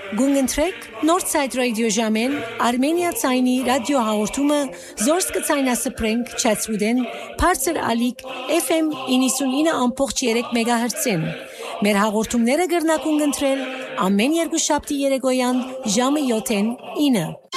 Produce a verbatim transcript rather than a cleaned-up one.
Գունգընտրեք Northside Radio ժամեն Armenia ցայնի ռադիո հաղորդումը զորս կցայնասպրենք Chatswood-են բարձր ալիք F M ninety-nine point three մեգահերցին։ Մեր հաղորդումները կրնակուն ընտրել ամեն երկուշաբթի երեկոյան ժամը յոթին ինը։